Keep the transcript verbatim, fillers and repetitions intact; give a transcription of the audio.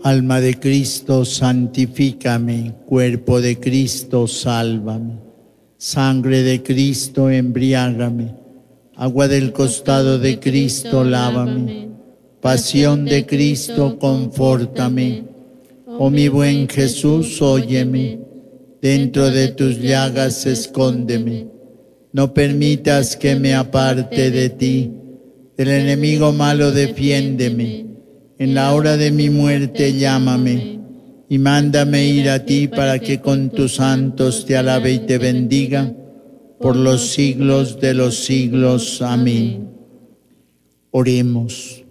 Alma de Cristo, santifícame. Cuerpo de Cristo, sálvame. Sangre de Cristo, embriágame. Agua del costado de Cristo, lávame. Pasión de Cristo, confórtame. Oh mi buen Jesús, óyeme. Dentro de tus llagas escóndeme. No permitas que me aparte de ti. Del enemigo malo defiéndeme. En la hora de mi muerte llámame. Y mándame ir a ti para que con tus santos te alabe y te bendiga por los siglos de los siglos. Amén. Oremos.